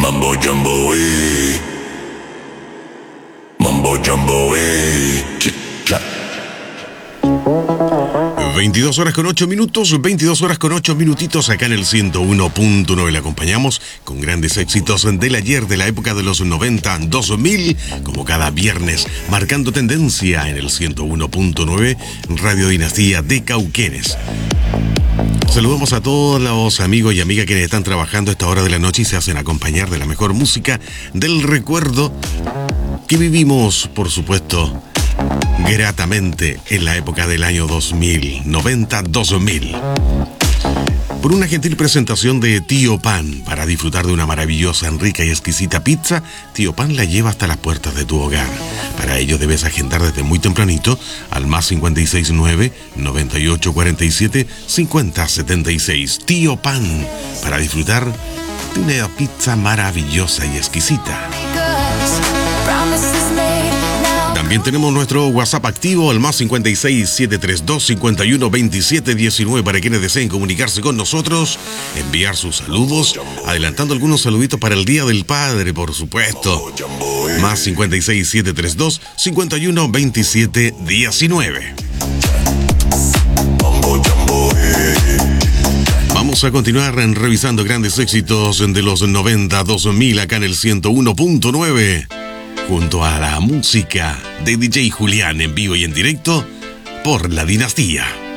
Mambo Jumbo, Mambo Jumbo, 22 horas con 8 minutos, 22 horas con 8 minutitos acá en el 101.9. Le acompañamos con grandes éxitos del ayer, de la época de los 90, 2000, como cada viernes, marcando tendencia en el 101.9, Radio Dinastía de Cauquenes. Saludamos a todos los amigos y amigas que están trabajando a esta hora de la noche y se hacen acompañar de la mejor música del recuerdo que vivimos, por supuesto, gratamente en la época del año 2000, 90-2000. Por una gentil presentación de Tío Pan, para disfrutar de una maravillosa, rica y exquisita pizza, Tío Pan la lleva hasta las puertas de tu hogar. Para ello debes agendar desde muy tempranito al más 569-9847-5076. Tío Pan, para disfrutar de una pizza maravillosa y exquisita. También tenemos nuestro WhatsApp activo, al más 56-732-5127-19, para quienes deseen comunicarse con nosotros, enviar sus saludos, adelantando algunos saluditos para el Día del Padre, por supuesto. Más 56-732-5127-19. Vamos a continuar revisando grandes éxitos de los 90-2000 acá en el 101.9. Junto a la música de DJ Julián en vivo y en directo por La Dinastía.